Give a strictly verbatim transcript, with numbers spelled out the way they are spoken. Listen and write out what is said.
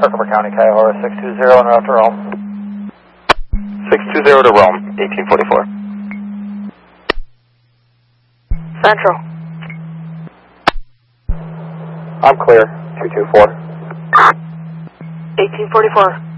Herkimer County, Cuyahoga, six two zero en route to Rome. six two zero to Rome, eighteen forty-four. Central. I'm clear, two two four. eighteen forty-four.